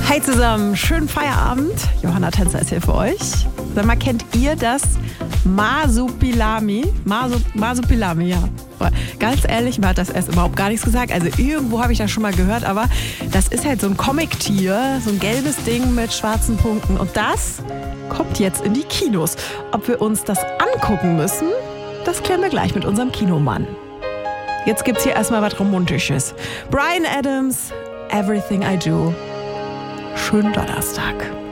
Hi zusammen, schönen Feierabend. Johanna Tänzer ist hier für euch. Sag mal, kennt ihr das Masupilami? Masupilami, ja. Ganz ehrlich, mir hat das erst überhaupt gar nichts gesagt. Also irgendwo habe ich das schon mal gehört, aber das ist halt so ein Comic-Tier, so ein gelbes Ding mit schwarzen Punkten. Und das kommt jetzt in die Kinos. Ob wir uns das angucken müssen, das klären wir gleich mit unserem Kinomann. Jetzt gibt's hier erstmal was Romantisches. Bryan Adams, Everything I Do. Schönen Donnerstag.